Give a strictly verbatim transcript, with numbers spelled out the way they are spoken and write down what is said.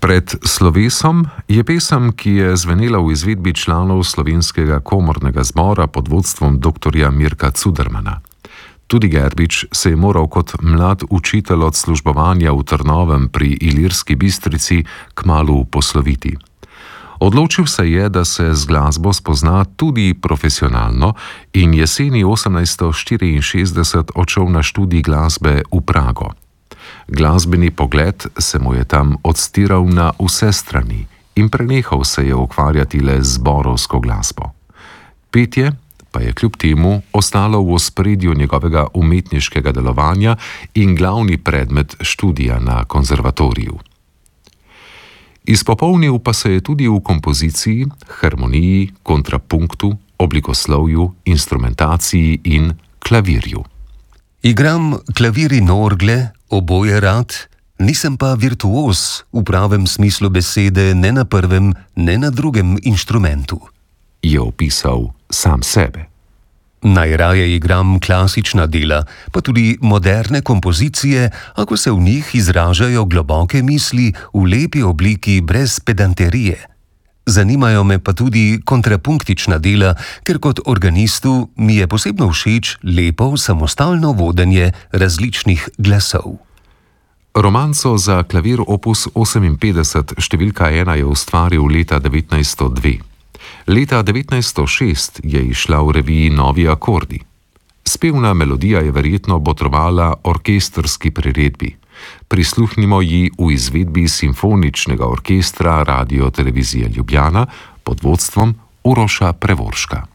Pred slovesom je pesem, ki je zvenela v izvedbi članov Slovenskega komornega zbora pod vodstvom doktorja Mirka Cudermana. Tudi Gerbič se je moral kot mlad učitelj odslužbovanja v Trnovem pri Ilirski Bistrici kmalu posloviti. Odločil se je, da se z glasbo spozna tudi profesionalno in jeseni osemnajststo štiriinšestdeset odšel na študij glasbe v Prago. Glasbeni pogled se mu je tam odstiral na vse strani in prenehal se je ukvarjati le z zborovsko glasbo. Petje pa je kljub temu ostalo v ospredju njegovega umetniškega delovanja in glavni predmet študija na konzervatoriju. Izpopolnil pa se je tudi v kompoziciji, harmoniji, kontrapunktu, oblikoslovju, instrumentaciji in klavirju. Igram klavir in orgle, oboje rad, nisem pa virtuoz v pravem smislu besede ne na prvem, ne na drugem inštrumentu, je opisal sam sebe. Najraje igram klasična dela, pa tudi moderne kompozicije, ako se v njih izražajo globoke misli v lepi obliki brez pedanterije. Zanimajo me pa tudi kontrapunktična dela, ker kot organistu mi je posebno všeč lepo samostalno vodenje različnih glasov. Romanco za klavir opus oseminpetdeset številka ena je ustvaril leta devetnajststo dve. Leta devetnajststo šest je izšla v reviji Novi akordi. Spevna melodija je verjetno botrovala orkestrski priredbi. Prisluhnimo ji v izvedbi Simfoničnega orkestra Radio Televizije Ljubljana pod vodstvom Uroša Prevorška.